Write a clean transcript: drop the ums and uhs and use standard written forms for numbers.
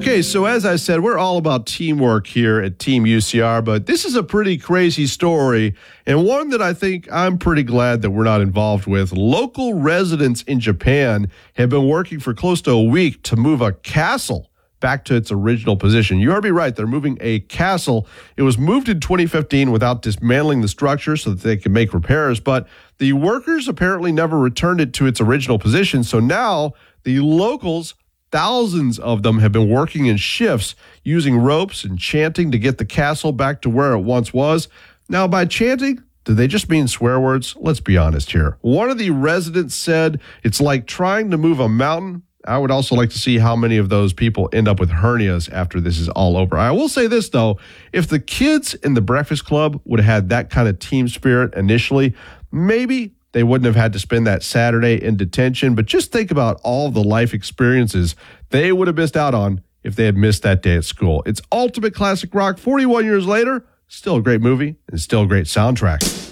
Okay, so as I said, we're all about teamwork here at Team UCR, but this is a pretty crazy story and one that I think I'm pretty glad that we're not involved with. Local residents in Japan have been working for close to a week to move a castle back to its original position. You heard me right. They're moving a castle. It was moved in 2015 without dismantling the structure so that they could make repairs, but the workers apparently never returned it to its original position. So now the locals, thousands of them, have been working in shifts using ropes and chanting to get the castle back to where it once was. Now, by chanting, do they just mean swear words? Let's be honest here. One of the residents said it's like trying to move a mountain. I would also like to see how many of those people end up with hernias after this is all over. I will say this, though. If the kids in the Breakfast Club would have had that kind of team spirit initially, maybe they wouldn't have had to spend that Saturday in detention. But just think about all the life experiences they would have missed out on if they had missed that day at school. It's ultimate classic rock. 41 years later, still a great movie and still a great soundtrack.